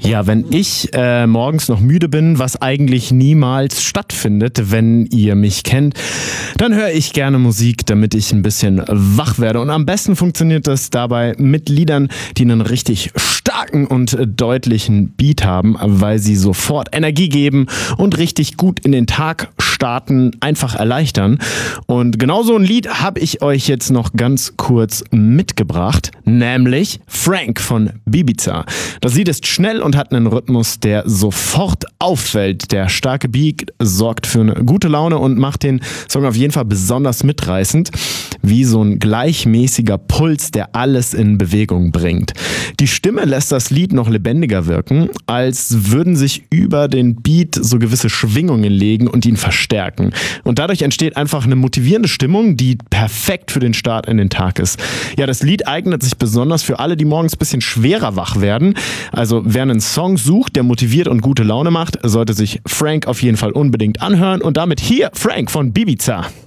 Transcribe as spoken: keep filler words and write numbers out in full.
Ja, wenn ich äh, morgens noch müde bin, was eigentlich niemals stattfindet, wenn ihr mich kennt, dann höre ich gerne Musik, damit ich ein bisschen wach werde. Und am besten funktioniert das dabei mit Liedern, die einen richtig starken und deutlichen Beat haben, weil sie sofort Energie geben und richtig gut in den Tag starten, einfach erleichtern. Und genau so ein Lied habe ich euch jetzt noch ganz kurz mitgebracht, nämlich Frank von Ibiza. Das Lied ist schnell und hat einen Rhythmus, der sofort auffällt. Der starke Beat sorgt für eine gute Laune und macht den Song auf jeden Fall besonders mitreißend, wie so ein gleichmäßiger Puls, der alles in Bewegung bringt. Die Stimme lässt das Lied noch lebendiger wirken, als würden sich über den Beat so gewisse Schwingungen legen und ihn verstärken. Und dadurch entsteht einfach eine motivierende Stimmung, die perfekt für den Start in den Tag ist. Ja, das Lied eignet sich besonders für alle, die morgens ein bisschen schwerer wach werden. Also wer einen Song sucht, der motiviert und gute Laune macht, sollte sich Frank auf jeden Fall unbedingt anhören. Und damit hier Frank von Ibiza.